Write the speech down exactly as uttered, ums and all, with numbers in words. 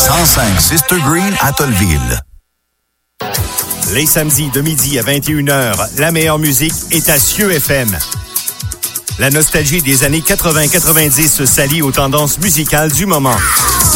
cent cinq Sister Green à Tolleville. Les samedis de midi à vingt et une heures, la meilleure musique est à Cieux F M. La nostalgie des années quatre-vingts quatre-vingt-dix s'allie aux tendances musicales du moment.